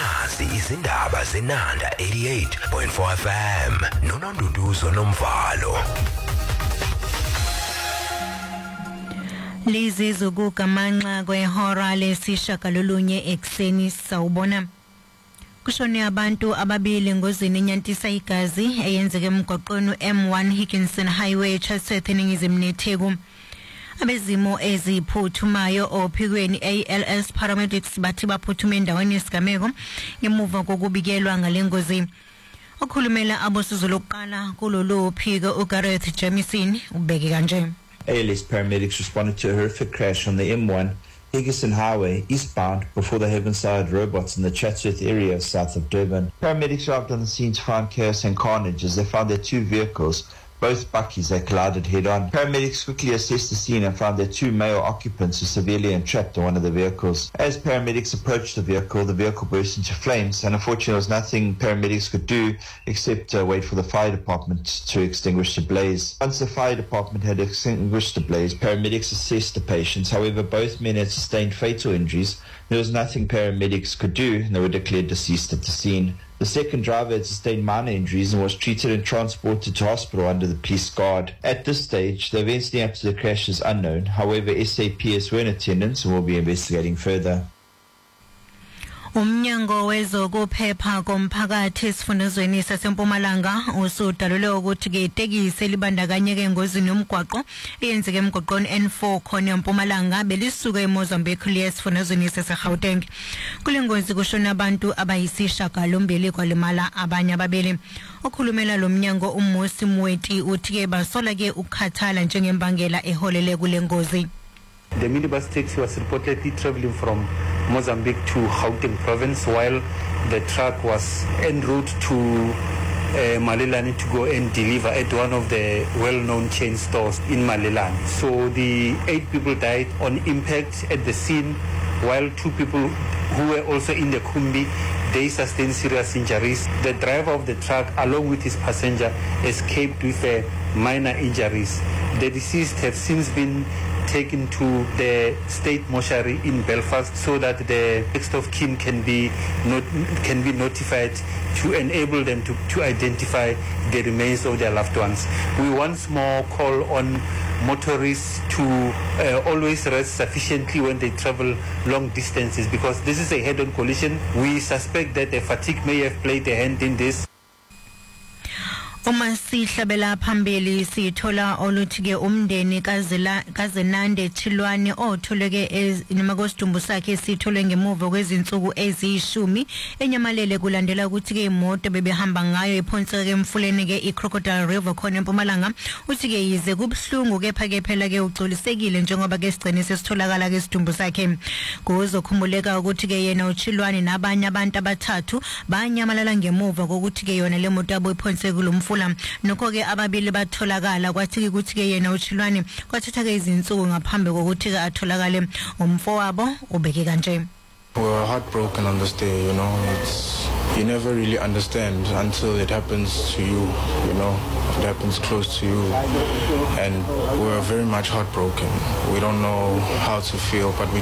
nazi izindaba zenanda 88.4 FM noNonduduzo Nomvalo. Lizi zokugamanxa kwehora lesishagalolunye ekseni sawubona. Kushone abantu ababili ngozini enyantisa igazi eyenzeke emgwaqweni M1 Higginson Highway Chatsworth eNingizimu neTheku. Abezimo eziphuthumayo ophikweni ALS paramedics bathi baphuthuma endaweni yesigameko ngemuva kokubikelwa ngalengozi. Okhulumela abosizo lokuqala kulolu phiko uGareth Jamieson ubeke kanje. ALS paramedics responded to a horrific crash on the M1 Higginson Highway eastbound before the Heavenside robots in the Chatsworth area south of Durban. Paramedics arrived on the scene to find chaos and carnage as they found their two vehicles, both buckies, that collided head-on. Paramedics quickly assessed the scene and found their two male occupants were severely entrapped in one of the vehicles. As paramedics approached the vehicle burst into flames, and unfortunately there was nothing paramedics could do except wait for the fire department to extinguish the blaze. Once the fire department had extinguished the blaze, paramedics assessed the patients. However, both men had sustained fatal injuries. There was nothing paramedics could do, and they were declared deceased at the scene. The second driver had sustained minor injuries and was treated and transported to hospital under the police guard. At this stage, the events leading up to the crash is unknown. However, SAPS were in attendance and will be investigating further. Umnyango wezokuphepha komphakathi esifundazweni saseMpumalanga usudalule ukuthi ke itekisi libandakanyeke engozini yomgwaqo eyenzeke emgwaqweni N4 khona eMpumalanga belisuka eMozambique liya esifundazweni saseGauteng. Kule ngozi kushona abantu abayisishagalombili kwalimala abanye ababili. Okhulumela lo mnyango uMusi Mweti uthi ke basola ke ukukhathala njengembangela eholele kule ngozi. The minibus taxi was reportedly traveling from Mozambique to Gauteng province while the truck was en route to Malelane to go and deliver at one of the well-known chain stores in Malelane. So the 8 people died on impact at the scene, while 2 people who were also in the Kumbi, they sustained serious injuries. The driver of the truck along with his passenger escaped with minor injuries. The deceased have since been taken to the state mortuary in Belfast so that the next of kin can be notified to enable them to identify the remains of their loved ones. We once more call on motorists to always rest sufficiently when they travel long distances, because this is a head-on collision. We suspect that the fatigue may have played a hand in this. Uma sihlabela phambili sithola oluthi ke umndeni kaZenande Thilwane otholeke nemakosidumbu sakhe sitholwe ngemuva kwezinsuku eziyishumi enyamalele kulandela ukuthi ke imoto bebehamba ngayo ephonseke emfuleni ke iCrocodile River khona eMpumalanga. Uthi ke yize kubhlungu kepha phela ke ucolisekile njengoba ke sigcine sesitholakala ke isidumbu sakhe. Kuzokhumuleka ukuthi ke yena uThilwane nabanye abantu abathathu banyamalala ngemuva kokuthi ke yona le moto yabo iphonseke kulomfula. Nokho ke ababili batholakala kwathi ukuthi ke yena uThilwane kwathatha ke izinsuku ngaphambi kokuthi ke atholakale umfowabo ubeke kanje. We were heartbroken on this day, you never really understand until it happens to you, it happens close to you, and we were very much heartbroken. We don't know how to feel, but we